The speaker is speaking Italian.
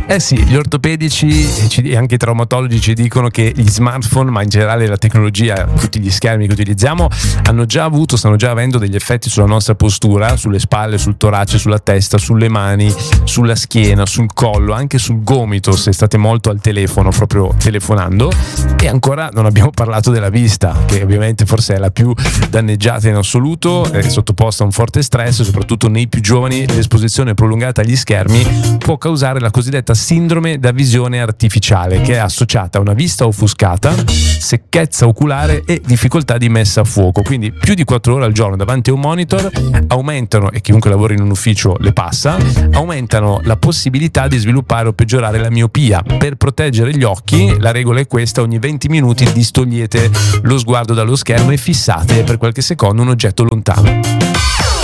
Sì, gli ortopedici e anche i traumatologi ci dicono che gli smartphone, ma in generale la tecnologia, tutti gli schermi che utilizziamo, stanno già avendo degli effetti sulla nostra postura, sulle spalle, sul torace, sulla testa, sulle mani, sulla schiena, sul collo, anche sul gomito se state molto al telefono, proprio telefonando. E ancora non abbiamo parlato della vista, che ovviamente forse è la più danneggiata in assoluto, è sottoposta a un forte stress, soprattutto nei più giovani. L'esposizione prolungata agli schermi può causare la cosiddetta sindrome da visione artificiale, che è associata a una vista offuscata, secchezza oculare e difficoltà di messa a fuoco. Quindi più di 4 ore al giorno davanti a un monitor aumentano, e chiunque lavora in un ufficio le passa, aumentano la possibilità di sviluppare o peggiorare la miopia. Per proteggere gli occhi la regola è questa: ogni 20 minuti distogliete lo sguardo dallo schermo e fissate per qualche secondo un oggetto lontano.